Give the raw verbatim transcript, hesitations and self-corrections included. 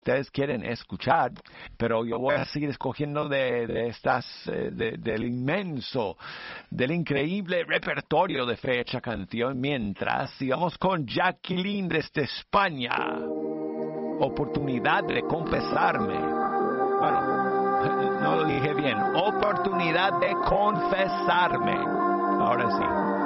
ustedes quieren escuchar, pero yo voy a seguir escogiendo de, de estas, eh, de, del inmenso, del increíble repertorio de Fecha Canción, mientras sigamos con Jacqueline desde España. Oportunidad de confesarme. Bueno, no lo dije bien. Oportunidad de confesarme. Ahora sí.